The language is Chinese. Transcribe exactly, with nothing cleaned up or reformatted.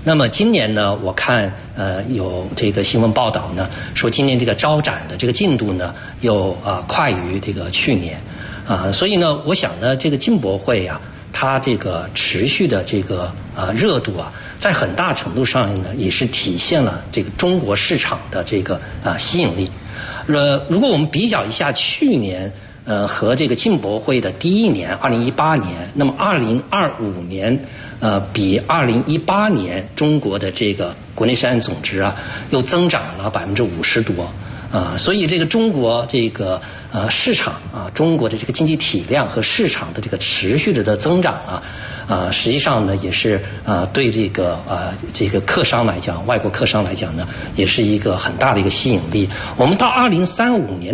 那么今年呢，我看呃有这个新闻报道呢，说今年这个招展的这个进度呢，又啊快于这个去年，啊，所以呢，我想呢，这个进博会啊，它这个持续的这个啊热度啊，在很大程度上呢，也是体现了这个中国市场的这个啊吸引力。呃，如果我们比较一下去年。呃，和这个进博会的第一年，二零一八年，那么二零二五年，呃，比二零一八年中国的这个国内生产总值啊，又增长了百分之五十多啊，所以这个中国这个呃市场啊，中国的这个经济体量和市场的这个持续的的增长啊，啊，实际上呢，也是啊对这个呃这个客商来讲，外国客商来讲呢，也是一个很大的一个吸引力。我们到二零三五年。